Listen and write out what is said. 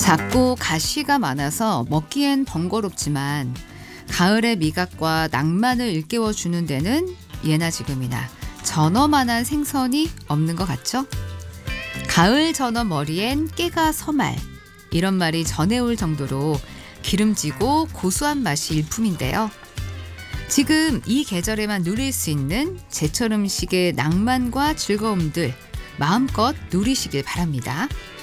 작고 가시가 많아서 먹기엔 번거롭지만 가을의 미각과 낭만을 일깨워주는 데는 예나 지금이나 전어만한 생선이 없는 것 같죠? 가을 전어 머리엔 깨가 서말, 이런 말이 전해올 정도로 기름지고 고소한 맛이 일품인데요. 지금 이 계절에만 누릴 수 있는 제철 음식의 낭만과 즐거움들 마음껏 누리시길 바랍니다.